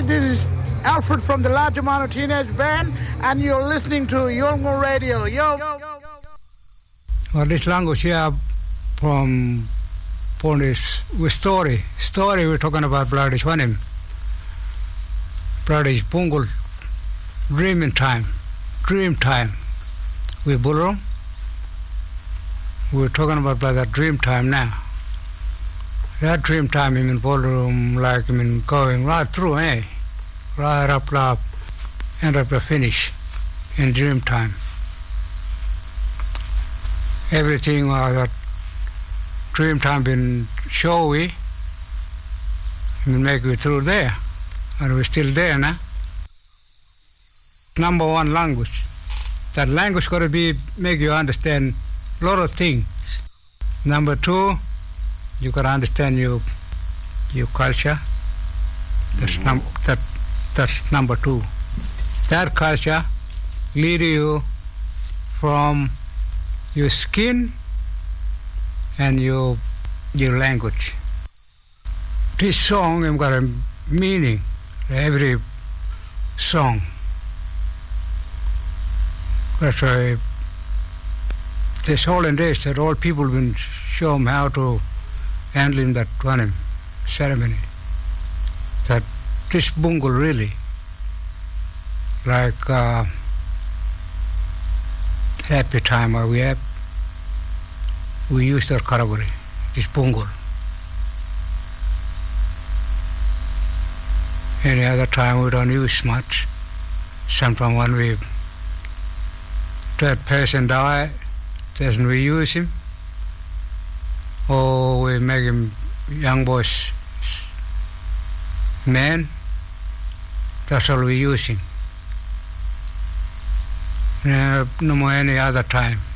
This is Alfred from the Large Amount of Teenage Band, and you're listening to Yolngu Radio. Yo. Well, this language here from Polish with story. Story we're talking about Bloody Swanim. Bloody Bungle. Dreaming time. Dream time. We Bulurum. We're talking about that dream time now. That dream time in ballroom, like going right through, right up, end up to finish in dream time. Everything that dream time been showy, make it through there, and we're still there now. Number one language. That language got to be make you understand a lot of things. Number two, you got to understand your culture. That's number two. That culture lead you from your skin and your language. This song has got a meaning. Every song. That's why this whole days that all people been show them how to handle in that one ceremony. That this bungle really, like happy time where we use that karaburi, this bungle. Any other time we don't use much. Sometimes when we that person die, then we use him, or we make him young boys man. That's all we use him. No more any other time.